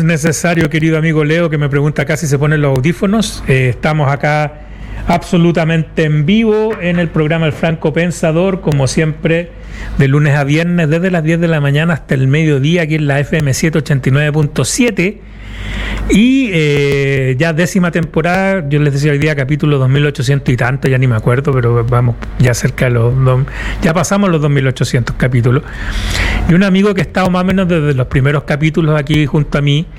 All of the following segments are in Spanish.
necesario, querido amigo Leo, que me pregunta acá si se ponen los audífonos. Estamos acá absolutamente en vivo en el programa El Franco Pensador, como siempre, de lunes a viernes, desde las 10 de la mañana hasta el mediodía, aquí en la FM 789.7. Y ya 10ª temporada, yo les decía hoy día capítulo 2800 y tanto, ya ni me acuerdo, pero vamos ya cerca de ya pasamos los 2800 capítulos. Y un amigo que ha estado más o menos desde los primeros capítulos aquí junto a mí,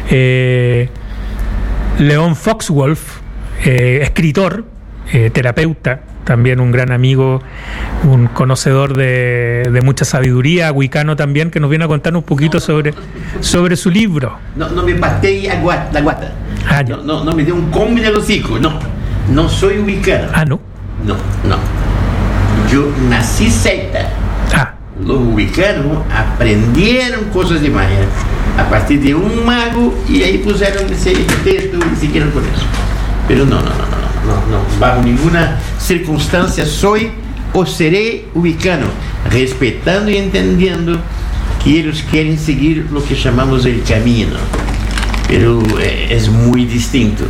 León Foxwolf, escritor, terapeuta, también un gran amigo, un conocedor de mucha sabiduría, wicano también, que nos viene a contar un poquito sobre su libro. No me pateé la guata. Ya. No me dé un combo en el hocico. No soy wicano. ¿No? No. Yo nací celta. Los wicanos aprendieron cosas de magia a partir de un mago y ahí pusieron ese texto y siguieron con eso. Pero no, bajo ninguna circunstancia soy o seré wicano, respetando y entendiendo que ellos quieren seguir lo que llamamos el camino, pero es muy distinto.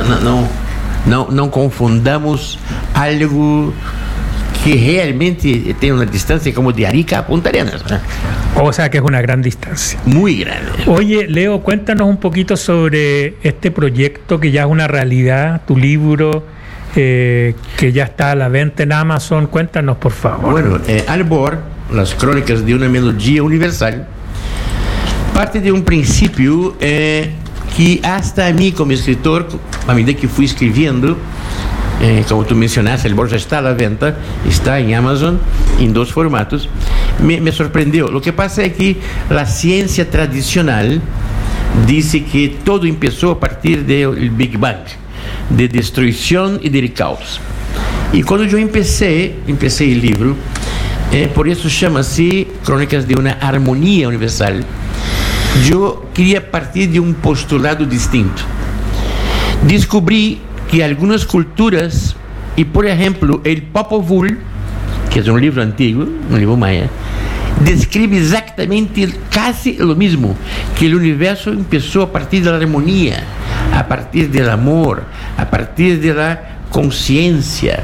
No confundamos algo que realmente tiene una distancia como de Arica a Punta Arenas. O sea que es una gran distancia. Muy grande. Oye, Leo, cuéntanos un poquito sobre este proyecto que ya es una realidad, tu libro, que ya está a la venta en Amazon. Cuéntanos, por favor. Bueno, Albor, las crónicas de una melodía universal, parte de un principio que hasta a mí como escritor, a medida que fui escribiendo, como tú mencionaste, el libro ya está a la venta, está en Amazon en 2 formatos. Me sorprendió. Lo que pasa es que la ciencia tradicional dice que todo empezó a partir del Big Bang, de destrucción y del caos. Y cuando yo empecé el libro, por eso llama-se Crónicas de una Armonía Universal, yo quería partir de un postulado distinto. Descubrí que algunas culturas, y por ejemplo el Popol Vuh, que es un libro antiguo, un libro maya, describe exactamente casi lo mismo, que el universo empezó a partir de la armonía, a partir del amor, a partir de la conciencia.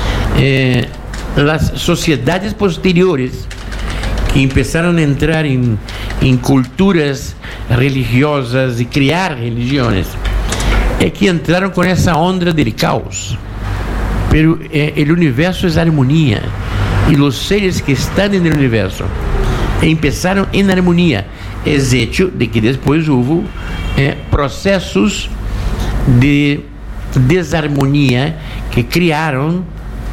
Las sociedades posteriores que empezaron a entrar en culturas religiosas y crear religiones, que entraron con esa onda del caos, pero el universo es armonía y los seres que están en el universo empezaron en armonía. Es hecho de que después hubo procesos de desarmonía que crearon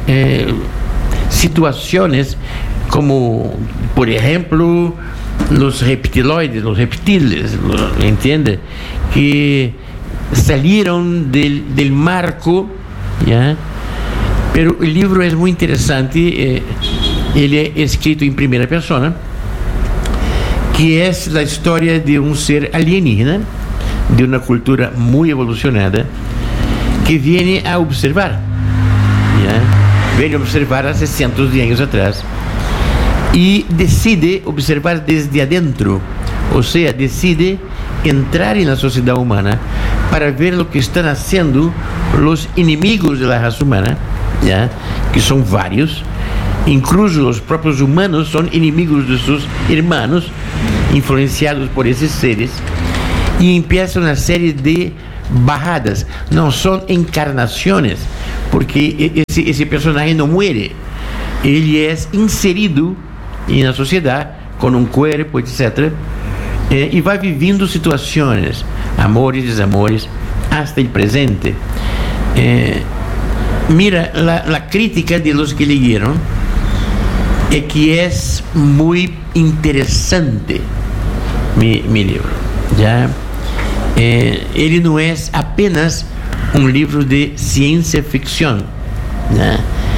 situaciones como, por ejemplo, los reptiloides, los reptiles, ¿entiende? Que salieron del marco, ¿ya? Pero el libro es muy interesante. Él es escrito en primera persona, que es la historia de un ser alienígena, de una cultura muy evolucionada, que viene a observar, ¿ya? Viene a observar hace cientos de años atrás y decide observar desde adentro, o sea, decide entrar en la sociedad humana para ver lo que están haciendo los enemigos de la raza humana, ¿ya? Que son varios, incluso los propios humanos son enemigos de sus hermanos, influenciados por esos seres, y empieza una serie de bajadas. No son encarnaciones, porque ese personaje no muere, él es inserido en la sociedad con un cuerpo, etc., y va viviendo situaciones, amores, desamores, hasta el presente. Mira, la crítica de los que leyeron es que es muy interesante mi libro, ¿ya? Él no es apenas un libro de ciencia ficción, ¿ya?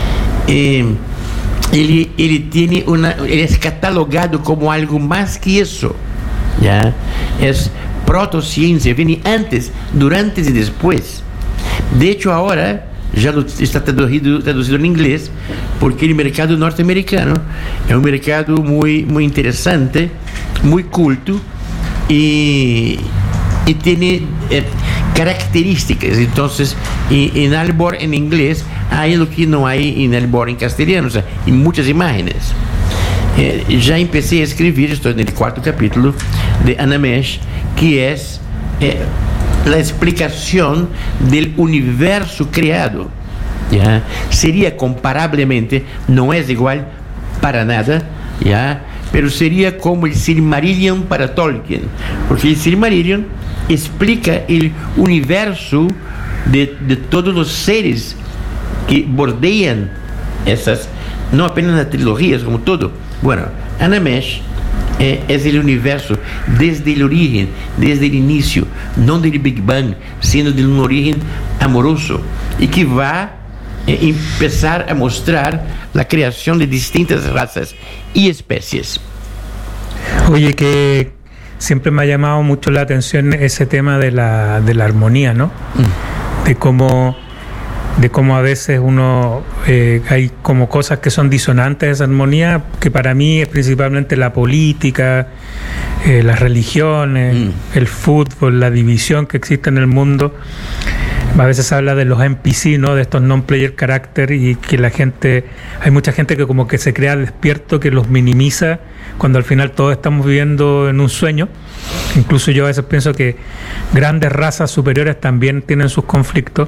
Él es catalogado como algo más que eso, ¿ya? Es protociencia, viene antes, durante y después. De hecho, ahora ya está traducido en inglés, porque el mercado norteamericano es un mercado muy, muy interesante, muy culto, y y tiene características. Entonces, en Albor en inglés hay lo que no hay en Albor en castellano, o sea, hay muchas imágenes. Ya empecé a escribir, estoy en el 4º capítulo de Anamesh, que es la explicación del universo creado. ¿Ya? Sería comparablemente, no es igual para nada, ¿ya? Pero sería como el Silmarillion para Tolkien, porque el Silmarillion explica el universo de todos los seres que bordean esas, no apenas las trilogías, como todo. Bueno, Anamesh es el universo desde el origen, desde el inicio, no del Big Bang, sino de un origen amoroso, y que va a empezar a mostrar la creación de distintas razas y especies. Oye, que siempre me ha llamado mucho la atención ese tema de la armonía, ¿no? De cómo a veces hay como cosas que son disonantes de esa armonía, que para mí es principalmente la política, las religiones, el fútbol, la división que existe en el mundo. A veces se habla de los NPC, ¿no? De estos non-player character, y que hay mucha gente que como que se crea despierto, que los minimiza, cuando al final todos estamos viviendo en un sueño. Incluso yo a veces pienso que grandes razas superiores también tienen sus conflictos,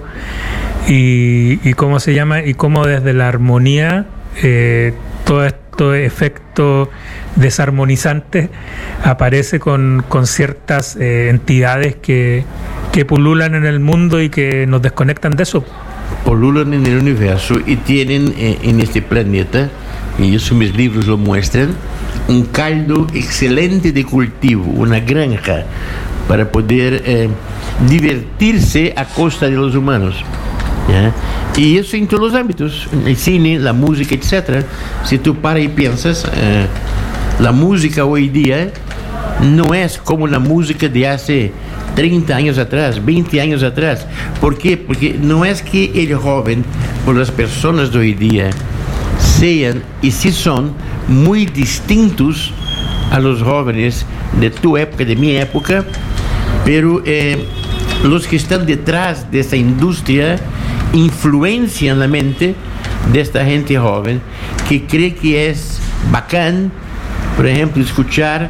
y cómo se llama, y cómo desde la armonía todo este efecto desarmonizante aparece con ciertas entidades que pululan en el mundo y que nos desconectan de eso. Pululan en el universo y tienen en este planeta, y eso mis libros lo muestran, un caldo excelente de cultivo, una granja para poder divertirse a costa de los humanos. ¿Ya? Y eso en todos los ámbitos, el cine, la música, etc. Si tú paras y piensas, la música hoy día no es como la música de hace 30 años atrás, 20 años atrás. ¿Por qué? Porque no es que el joven o las personas de hoy día sean, y sí son, muy distintos a los jóvenes de tu época, de mi época, pero los que están detrás de esa industria influencian la mente de esta gente joven que cree que es bacán, por ejemplo, escuchar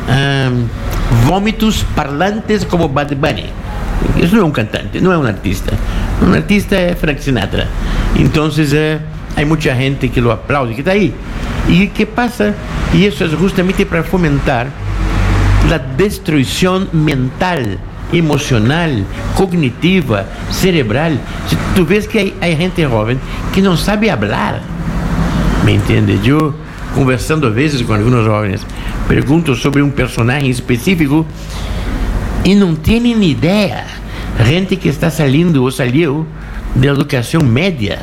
vómitos parlantes como Bad Bunny. Eso no es un cantante, no es un artista. Un artista es Frank Sinatra. Entonces hay mucha gente que lo aplaude, que está ahí. ¿Y qué pasa? Y eso es justamente para fomentar la destrucción mental, emocional, cognitiva, cerebral. Si tú ves que hay gente joven que no sabe hablar, ¿me entiendes? Yo, conversando a veces con algunos jóvenes, pregunto sobre un personaje específico y no tienen idea. Gente que está saliendo o salió de la educación media.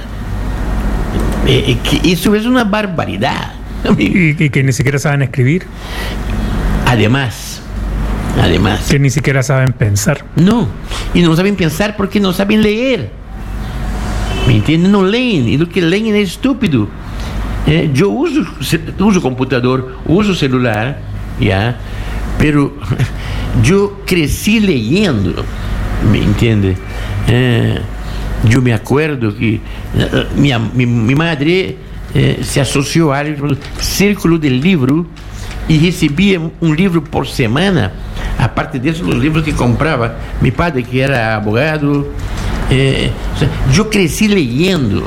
Que eso es una barbaridad. Y que ni siquiera saben escribir. Además, que ni siquiera saben pensar. No, y no saben pensar porque no saben leer. ¿Me entienden? No leen, y lo que leen es estúpido. Yo uso computador, uso celular, ¿ya? Pero yo crecí leyendo, ¿me entiende? Yo me acuerdo que mi madre se asoció al círculo del libro y recibía un libro por semana. Aparte de eso, los libros que compraba mi padre, que era abogado. O sea, yo crecí leyendo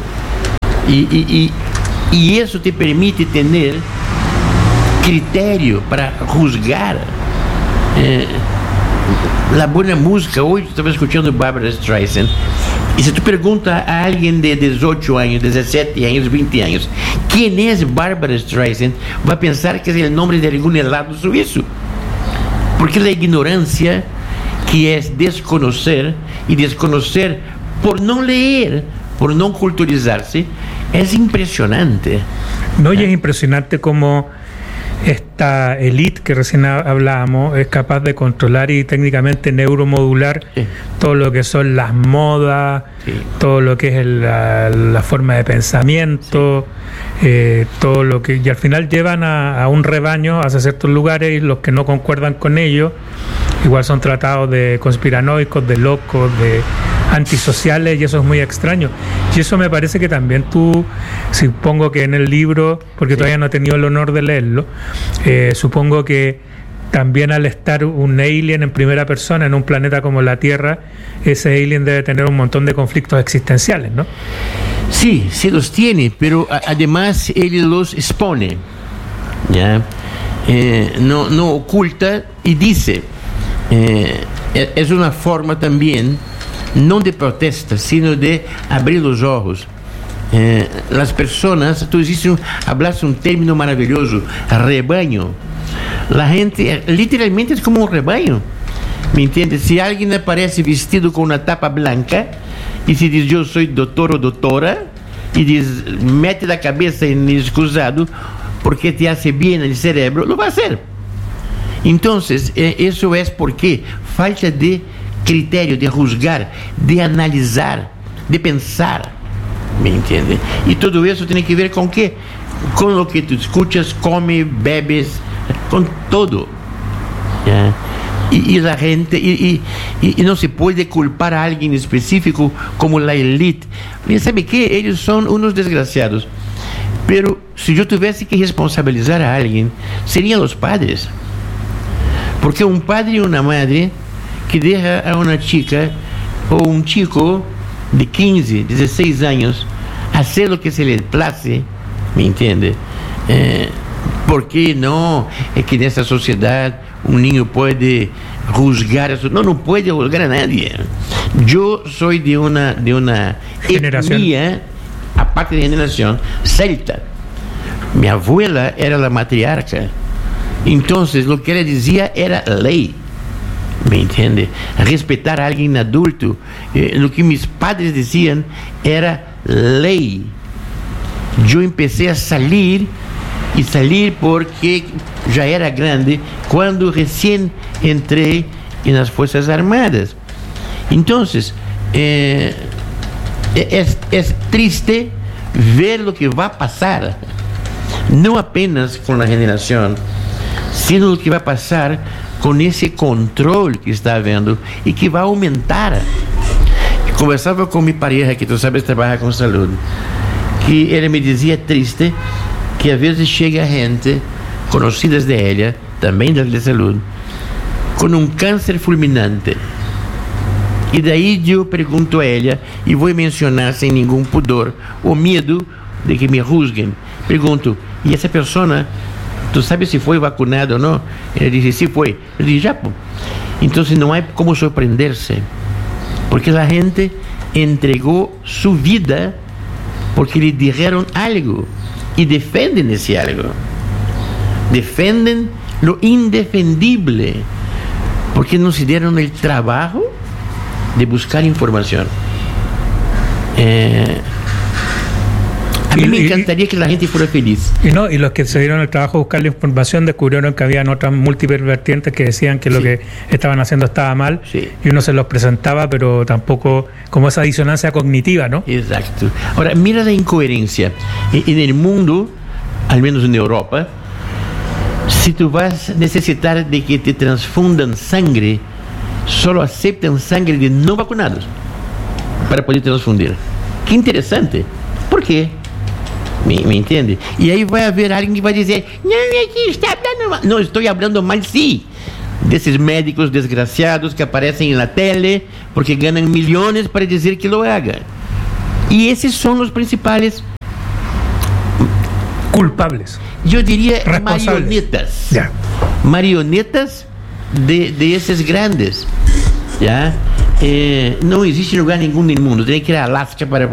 y eso te permite tener criterio para juzgar. La buena música. Hoy estaba escuchando Barbra Streisand, y si tú preguntas a alguien de 18 años, 17 años, 20 años, ¿quién es Barbra Streisand?, va a pensar que es el nombre de algún helado suizo. Porque la ignorancia, que es desconocer, y desconocer por no leer, por no culturizarse, es impresionante. No, y es impresionante cómo esta élite que recién hablábamos es capaz de controlar y técnicamente neuromodular todo lo que son las modas, todo lo que es la forma de pensamiento, todo lo que, y al final llevan a un rebaño hacia ciertos lugares, y los que no concuerdan con ellos igual son tratados de conspiranoicos, de locos, de antisociales, y eso es muy extraño. Y eso me parece que también tú, supongo que en el libro, porque todavía no he tenido el honor de leerlo, supongo que también al estar un alien en primera persona en un planeta como la Tierra, ese alien debe tener un montón de conflictos existenciales, ¿no? Sí, sí los tiene, pero además él los expone, ¿ya? No oculta y dice, es una forma también, no de protesta, sino de abrir los ojos. Las personas, tú hablaste un término maravilloso, rebaño. La gente literalmente es como un rebaño, ¿me entiendes? Si alguien aparece vestido con una tapa blanca y se dice yo soy doctor o doctora y dice, mete la cabeza en el excusado porque te hace bien el cerebro, lo va a hacer. Entonces, eso es porque falta de criterio, de juzgar, de analizar, de pensar, ¿me entiendes? Y todo eso tiene que ver con qué? Con lo que tú escuchas, comes, bebes, con todo, ¿ya? Y la gente, y no se puede culpar a alguien específico como la élite. ¿Sabe qué? Ellos son unos desgraciados. Pero si yo tuviese que responsabilizar a alguien, serían los padres. Porque un padre y una madre que deja a una chica o un chico de 15, 16 años hacer lo que se le place, ¿me entiende? ¿Por qué no? Es que en esta sociedad un niño puede juzgar eso. No puede juzgar a nadie. Yo soy de una generación, etnia, aparte de generación, celta. Mi abuela era la matriarca. Entonces lo que ella decía era ley, ¿me entiende? Respetar a alguien adulto. Lo que mis padres decían era ley. Yo empecé a salir porque ya era grande cuando recién entré en las Fuerzas Armadas. Entonces, es triste ver lo que va a pasar, no apenas con la generación, sino lo que va a pasar con ese control que está habiendo y que va a aumentar. Conversaba con mi pareja, que tú sabes trabaja con salud, que ella me decía triste que a veces llega gente conocidas de ella, también de salud, con un cáncer fulminante. Y de ahí yo pregunto a ella, y voy a mencionar sin ningún pudor o miedo de que me juzguen, pregunto, ¿y esa persona, tú sabes si fue vacunada o no? Ella dice, sí fue. Yo dije, ya, pues. Entonces no hay cómo sorprenderse, porque la gente entregó su vida porque le dijeron algo y defienden ese algo, defienden lo indefendible porque no se dieron el trabajo de buscar información. A mí me encantaría que la gente fuera feliz. Y los que se dieron el trabajo de buscar la información descubrieron que habían otras múltiples vertientes que decían que lo que estaban haciendo estaba mal, y uno se los presentaba, pero tampoco como esa disonancia cognitiva, ¿no? Exacto. Ahora, mira la incoherencia. En el mundo, al menos en Europa, si tú vas a necesitar de que te transfundan sangre, solo aceptan sangre de no vacunados para poder transfundir. Qué interesante. ¿Por qué? ¿Me entiende? Y ahí va a haber alguien que va a decir, no, aquí está hablando mal. No, estoy hablando mal, sí, de esos médicos desgraciados que aparecen en la tele porque ganan millones para decir que lo hagan. Y esos son los principales culpables. Yo diría marionetas. Ya. Marionetas de esos grandes. ¿Ya? No existe lugar nenhum no mundo. Tem que ir a Alaska para